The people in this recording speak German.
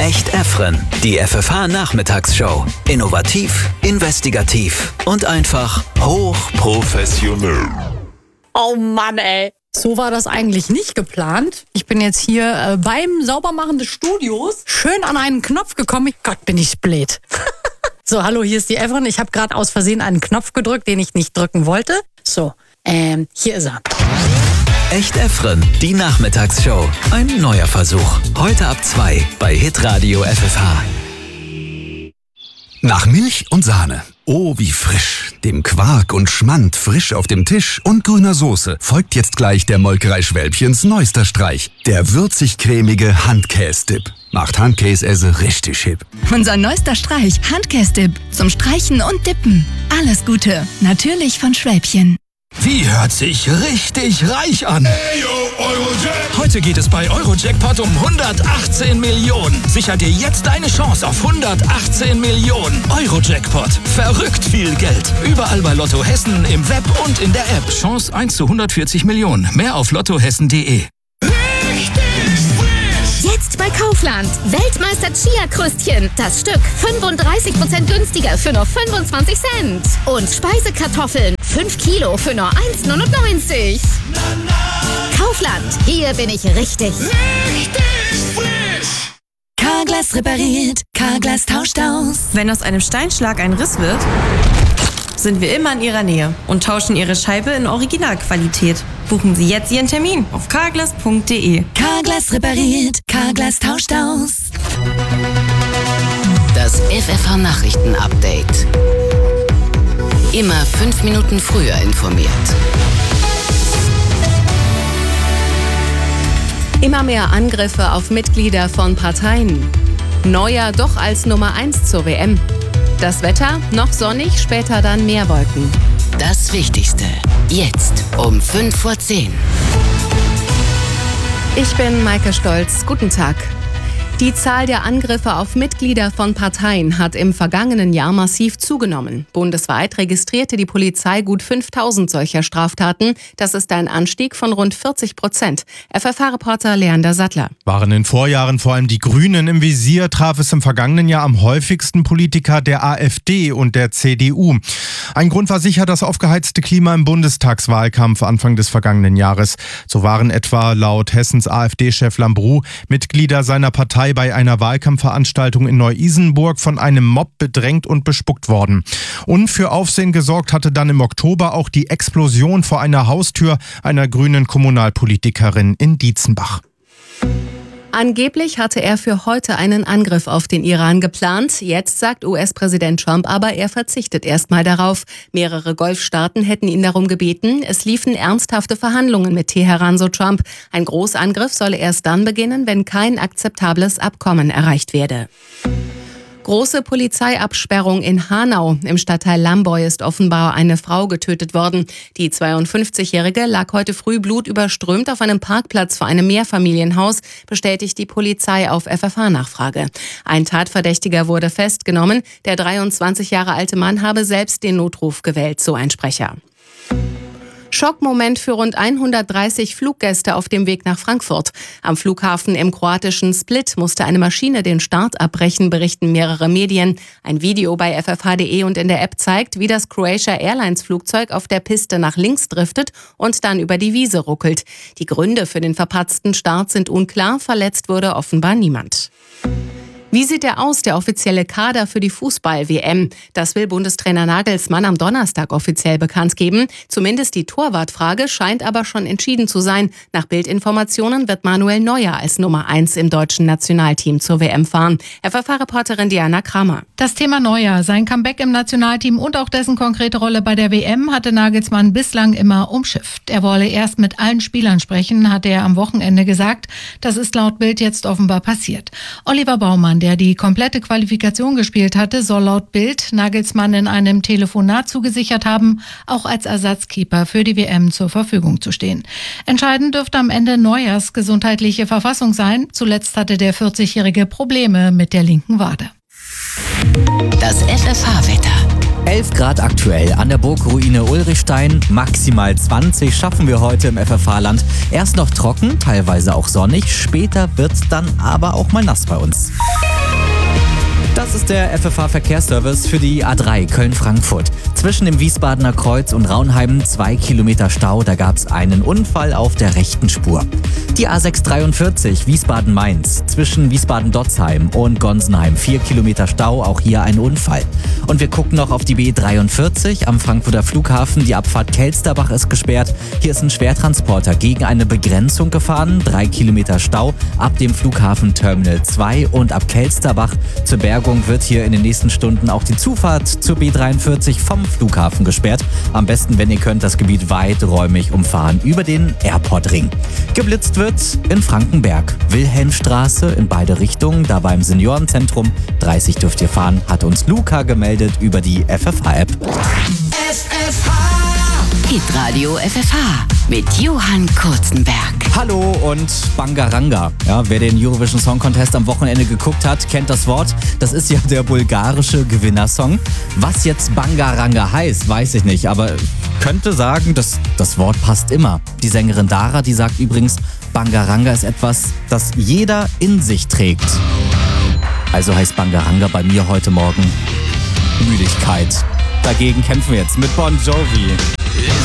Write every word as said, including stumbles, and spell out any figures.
Echt Efren, die F F H-Nachmittagsshow. Innovativ, investigativ und einfach hochprofessionell. Oh Mann, ey. So war das eigentlich nicht geplant. Ich bin jetzt hier äh, beim Saubermachen des Studios schön an einen Knopf gekommen. Gott, bin ich blöd. So, hallo, hier ist die Efren. Ich habe gerade aus Versehen einen Knopf gedrückt, den ich nicht drücken wollte. So, ähm, hier ist er. Echt Efren, die Nachmittagsshow. Ein neuer Versuch. Heute ab zwei bei Hitradio F F H. Nach Milch und Sahne. Oh, wie frisch. Dem Quark und Schmand frisch auf dem Tisch und grüner Soße folgt jetzt gleich der Molkerei Schwälbchens neuester Streich. Der würzig-cremige Handkäse-Dip. Macht Handkäse richtig hip. Unser neuester Streich, Handkäse-Dip. Zum Streichen und Dippen. Alles Gute. Natürlich von Schwälbchen. Die hört sich richtig reich an. Hey, yo, Eurojackpot. Heute geht es bei Eurojackpot um hundertachtzehn Millionen. Sicher dir jetzt deine Chance auf hundertachtzehn Millionen. Eurojackpot. Verrückt viel Geld. Überall bei Lotto Hessen, im Web und in der App. Chance eins zu hundertvierzig Millionen. Mehr auf lottohessen punkt de. Jetzt bei Kaufland. Weltmeister Chia-Krüstchen. Das Stück fünfunddreißig Prozent günstiger für nur fünfundzwanzig Cent. Und Speisekartoffeln. fünf Kilo für nur eins Komma neunundneunzig. Kaufland. Hier bin ich richtig. Richtig frisch. Carglass repariert. Carglass tauscht aus. Wenn aus einem Steinschlag ein Riss wird, sind wir immer in Ihrer Nähe und tauschen Ihre Scheibe in Originalqualität. Buchen Sie jetzt Ihren Termin auf carglass punkt de. Carglass repariert. Carglass tauscht aus. Das F F H-Nachrichten-Update. Immer fünf Minuten früher informiert. Immer mehr Angriffe auf Mitglieder von Parteien. Neuer doch als Nummer eins zur W M. Das Wetter noch sonnig, später dann mehr Wolken. Das Wichtigste. Jetzt um fünf vor zehn. Ich bin Maike Stolz. Guten Tag. Die Zahl der Angriffe auf Mitglieder von Parteien hat im vergangenen Jahr massiv zugenommen. Bundesweit registrierte die Polizei gut fünftausend solcher Straftaten. Das ist ein Anstieg von rund vierzig Prozent. F F H-Reporter Leander Sattler. Waren in Vorjahren vor allem die Grünen im Visier, traf es im vergangenen Jahr am häufigsten Politiker der AfD und der C D U. Ein Grund war sicher das aufgeheizte Klima im Bundestagswahlkampf Anfang des vergangenen Jahres. So waren etwa laut Hessens AfD-Chef Lambrou Mitglieder seiner Partei bei einer Wahlkampfveranstaltung in Neu-Isenburg von einem Mob bedrängt und bespuckt worden. Und für Aufsehen gesorgt hatte dann im Oktober auch die Explosion vor einer Haustür einer grünen Kommunalpolitikerin in Dietzenbach. Angeblich hatte er für heute einen Angriff auf den Iran geplant. Jetzt sagt U S-Präsident Trump aber, er verzichtet erstmal darauf. Mehrere Golfstaaten hätten ihn darum gebeten. Es liefen ernsthafte Verhandlungen mit Teheran, so Trump. Ein Großangriff solle erst dann beginnen, wenn kein akzeptables Abkommen erreicht werde. Große Polizeiabsperrung in Hanau. Im Stadtteil Lamboy ist offenbar eine Frau getötet worden. Die zweiundfünfzigjährige lag heute früh blutüberströmt auf einem Parkplatz vor einem Mehrfamilienhaus, bestätigt die Polizei auf F F H-Nachfrage. Ein Tatverdächtiger wurde festgenommen. Der dreiundzwanzig Jahre alte Mann habe selbst den Notruf gewählt, so ein Sprecher. Schockmoment für rund hundertdreißig Fluggäste auf dem Weg nach Frankfurt. Am Flughafen im kroatischen Split musste eine Maschine den Start abbrechen, berichten mehrere Medien. Ein Video bei f f h punkt de und in der App zeigt, wie das Croatia Airlines Flugzeug auf der Piste nach links driftet und dann über die Wiese ruckelt. Die Gründe für den verpatzten Start sind unklar, verletzt wurde offenbar niemand. Wie sieht er aus, der offizielle Kader für die Fußball-W M? Das will Bundestrainer Nagelsmann am Donnerstag offiziell bekannt geben. Zumindest die Torwartfrage scheint aber schon entschieden zu sein. Nach Bildinformationen wird Manuel Neuer als Nummer eins im deutschen Nationalteam zur W M fahren. F F H-Reporterin Diana Kramer. Das Thema Neuer, sein Comeback im Nationalteam und auch dessen konkrete Rolle bei der W M hatte Nagelsmann bislang immer umschifft. Er wolle erst mit allen Spielern sprechen, hatte er am Wochenende gesagt. Das ist laut Bild jetzt offenbar passiert. Oliver Baumann, der die komplette Qualifikation gespielt hatte, soll laut Bild Nagelsmann in einem Telefonat zugesichert haben, auch als Ersatzkeeper für die W M zur Verfügung zu stehen. Entscheidend dürfte am Ende Neuers gesundheitliche Verfassung sein. Zuletzt hatte der vierzigjährige Probleme mit der linken Wade. Das F F H-Wetter. elf Grad aktuell an der Burgruine Ulrichstein, maximal zwanzig schaffen wir heute im F F H-Land. Erst noch trocken, teilweise auch sonnig, später wird's dann aber auch mal nass bei uns. Das ist der F F H-Verkehrsservice für die A drei Köln-Frankfurt. Zwischen dem Wiesbadener Kreuz und Raunheim zwei Kilometer Stau, da gab es einen Unfall auf der rechten Spur. Die A sechs dreiundvierzig Wiesbaden-Mainz zwischen Wiesbaden-Dotzheim und Gonsenheim vier Kilometer Stau, auch hier ein Unfall. Und wir gucken noch auf die B dreiundvierzig am Frankfurter Flughafen. Die Abfahrt Kelsterbach ist gesperrt. Hier ist ein Schwertransporter gegen eine Begrenzung gefahren. drei Kilometer Stau ab dem Flughafen Terminal zwei und ab Kelsterbach zur Bergung wird hier in den nächsten Stunden auch die Zufahrt zur B dreiundvierzig vom Flughafen gesperrt. Am besten, wenn ihr könnt, das Gebiet weiträumig umfahren über den Airportring. Geblitzt wird in Frankenberg. Wilhelmstraße in beide Richtungen, da beim Seniorenzentrum. dreißig dürft ihr fahren, hat uns Luca gemeldet über die F F H-App. F F H. Hitradio F F H mit Johann Kurzenberg. Hallo und Bangaranga. Ja, wer den Eurovision Song Contest am Wochenende geguckt hat, kennt das Wort. Das ist ja der bulgarische Gewinnersong. Was jetzt Bangaranga heißt, weiß ich nicht, aber könnte sagen, dass das Wort passt immer. Die Sängerin Dara, die sagt übrigens, Bangaranga ist etwas, das jeder in sich trägt. Also heißt Bangaranga bei mir heute Morgen Müdigkeit. Dagegen kämpfen wir jetzt mit Bon Jovi.